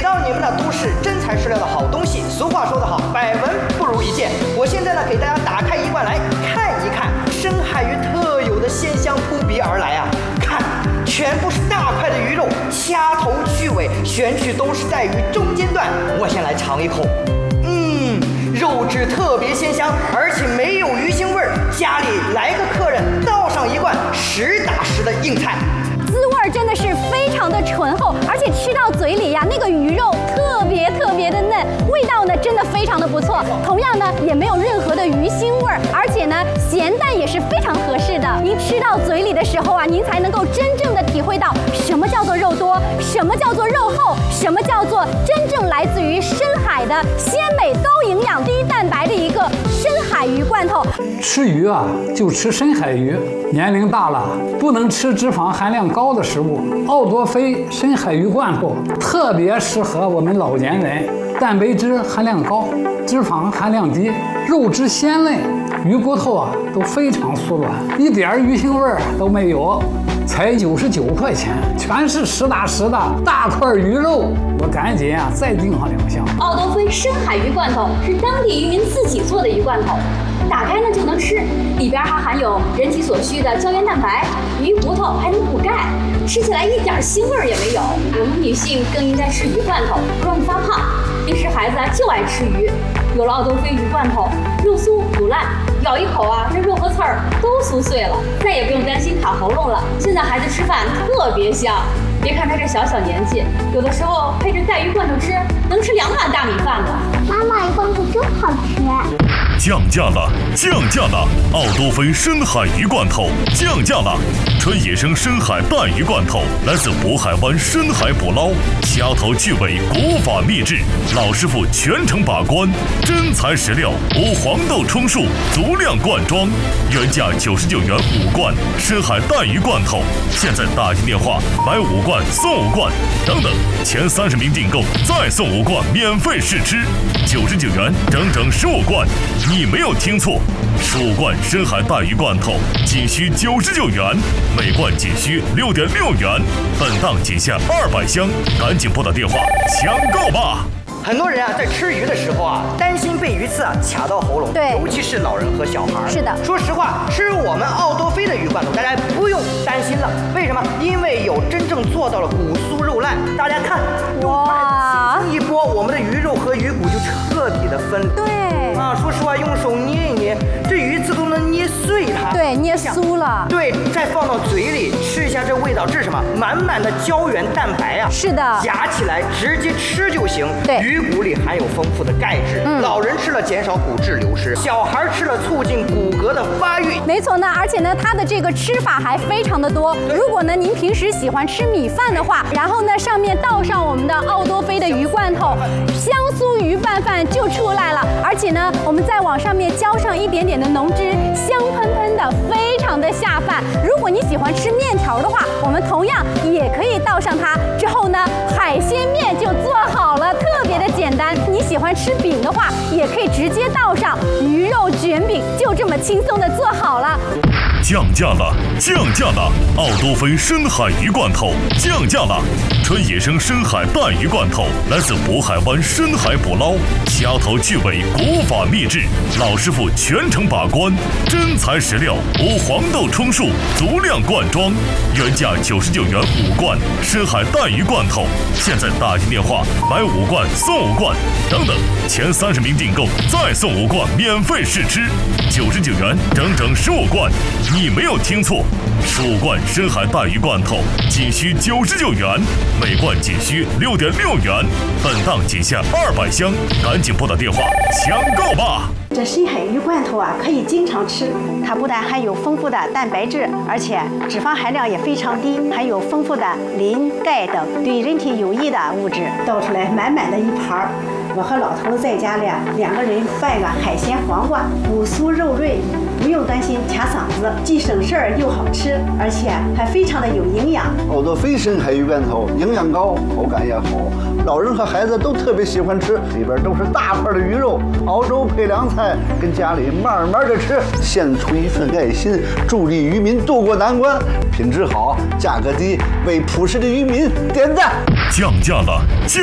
到你们的都市真材实料的好东西。俗话说得好，百闻不如一见。我现在呢，给大家打开一罐来看一看深海鱼特有的鲜香扑鼻而来啊！看，全部是大块的鱼肉，掐头去尾，选取都是在鱼中间段。我先来尝一口，肉质特别鲜香，而且没有鱼腥味儿。家里来个客人，倒上一罐实打实的硬菜。 滋味真的是非常的醇厚，而且吃到嘴里呀，那个鱼肉特别的嫩，味道呢真的非常的不错。同样呢，也没有任何的鱼腥味儿，而且呢，咸淡也是非常合适的。您吃到嘴里的时候啊，您才能够真正的体会到什么叫做肉多，什么叫做肉厚，什么叫做真正来自于深海的鲜美、高营养、低蛋白的一个深海鱼罐头。 吃鱼啊，就吃深海鱼。年龄大了，不能吃脂肪含量高的食物。奥多菲深海鱼罐头特别适合我们老年人，蛋白质含量高，脂肪含量低，肉质鲜嫩，鱼骨头啊都非常酥软，一点鱼腥味儿都没有，才99块钱，全是实打实的大块鱼肉。我赶紧啊再订上2箱。 奥多菲深海鱼罐头是当地渔民自己做的鱼罐头，打开呢就能吃，里边还含有人体所需的胶原蛋白，鱼骨头还能补钙，吃起来一点腥味也没有。我们女性更应该吃鱼罐头，不容易发胖。平时孩子就爱吃鱼，有了奥多菲鱼罐头，肉酥不烂，咬一口啊，这肉和刺儿都酥碎了，再也不用担心卡喉咙了。现在孩子吃饭特别香，别看他这小年纪，有的时候配着带鱼罐头吃，能吃2碗大米饭呢。 妈妈，鱼罐头真好吃。 降价了！奥多菲深海鱼罐头降价了！纯野生深海带鱼罐头，来自渤海湾深海捕捞，掐头去尾，古法秘制，老师傅全程把关，真材实料，无黄豆充数，足量罐装，原价99元5罐深海带鱼罐头，现在打进电话买5罐送5罐，等等，前30名订购再送5罐免费试吃，99元整整15罐。你没有听错，15罐深海带鱼罐头仅需99元，每罐仅需6.6元，本档仅限200箱，赶紧拨打电话抢购吧！ 很多人啊，在吃鱼的时候啊，担心被鱼刺啊卡到喉咙， 对， 尤其是老人和小孩。 是的， 说实话，吃我们奥多菲的鱼罐头，大家不用担心了。为什么？因为有真正做到了骨酥肉烂。大家看，哇，一拨，我们的鱼肉和鱼骨就彻底的分离。 对啊，说实话，用手捏一捏，这鱼刺都能捏碎它。 对，捏酥了。 对，再放到嘴里吃一下，这味道，这是什么？满满的胶原蛋白啊！ 是的， 夹起来直接吃就行。 对。 鱼骨里含有丰富的钙质，老人吃了减少骨质流失，小孩吃了促进骨骼的发育。 没错呢，而且呢，它的这个吃法还非常的多。如果呢您平时喜欢吃米饭的话，然后呢上面倒上我们的奥多菲的鱼罐头，香酥鱼拌饭就出来了。而且呢，我们再往上面浇上一点点的浓汁，香喷喷的，非常的下饭。如果你喜欢吃面条的话，我们同样也可以倒上它。之后呢，海鲜面就做好了，特别的简单。你喜欢吃饼的话，也可以直接倒上鱼肉卷饼，就这么轻松的做好了。 降价了！奥多菲深海鱼罐头降价了！纯野生深海带鱼罐头，来自渤海湾深海捕捞，掐头去尾，古法秘制，老师傅全程把关，真材实料，无黄豆充数，足量罐装，原价99元5罐深海带鱼罐头，现在打进电话买5罐送5罐，等等，前30名订购再送5罐免费试吃，99元整整15罐。你没有听错，15罐深海带鱼罐头仅需99元，每罐仅需6.6元，本档仅限200箱，赶紧拨打电话抢购吧！ 这深海鱼罐头啊，可以经常吃。它不但含有丰富的蛋白质，而且脂肪含量也非常低，含有丰富的磷、钙等对人体有益的物质。倒出来满满的一盘儿，我和老头子在家里2个人拌个海鲜黄瓜，骨酥肉润，不用担心卡嗓子，既省事儿又好吃，而且还非常的有营养。 奥多菲深海鱼罐头营养高，口感也好，老人和孩子都特别喜欢吃，里边都是大块的鱼肉，熬粥配凉菜，跟家里慢慢的吃，献出一份爱心，助力渔民渡过难关，品质好，价格低，为朴实的渔民点赞。 降价了！